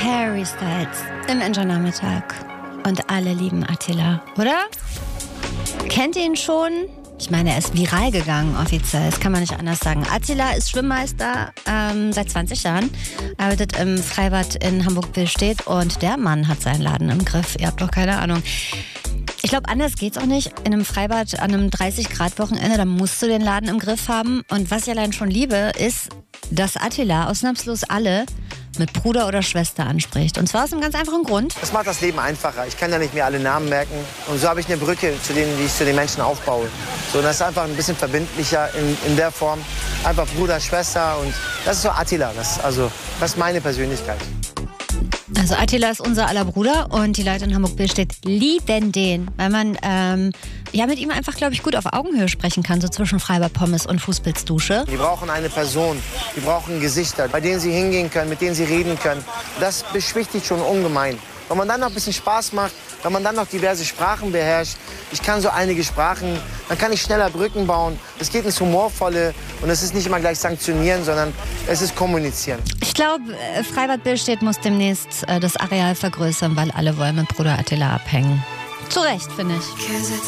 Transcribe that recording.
Harry Styles im Enjoy-Nachmittag. Und alle lieben Attila, oder? Kennt ihr ihn schon? Ich meine, er ist viral gegangen offiziell, das kann man nicht anders sagen. Attila ist Schwimmmeister seit 20 Jahren, arbeitet im Freibad in Hamburg-Billstedt und der Mann hat seinen Laden im Griff. Ihr habt doch keine Ahnung. Ich glaube, anders geht's auch nicht. In einem Freibad an einem 30-Grad-Wochenende, da musst du den Laden im Griff haben. Und was ich allein schon liebe, ist, dass Attila ausnahmslos alle mit Bruder oder Schwester anspricht. Und zwar aus einem ganz einfachen Grund. Das macht das Leben einfacher. Ich kann ja nicht mehr alle Namen merken. Und so habe ich eine Brücke, die ich zu den Menschen aufbaue. So, das ist einfach ein bisschen verbindlicher in der Form. Einfach Bruder, Schwester und das ist so Attila. Das ist meine Persönlichkeit. Also Attila ist unser aller Bruder und die Leute in Hamburg-Billstedt lieben den, weil man mit ihm einfach, glaube ich, gut auf Augenhöhe sprechen kann, so zwischen Freibad-Pommes und Fußpilzdusche. Die brauchen eine Person, die brauchen Gesichter, bei denen sie hingehen können, mit denen sie reden können. Das beschwichtigt schon ungemein. Wenn man dann noch ein bisschen Spaß macht, wenn man dann noch diverse Sprachen beherrscht, ich kann so einige Sprachen, dann kann ich schneller Brücken bauen. Es geht ins Humorvolle und es ist nicht immer gleich sanktionieren, sondern es ist kommunizieren. Ich glaube, Freibad Billstedt muss demnächst das Areal vergrößern, weil alle wollen mit Bruder Attila abhängen. Zu Recht, finde ich.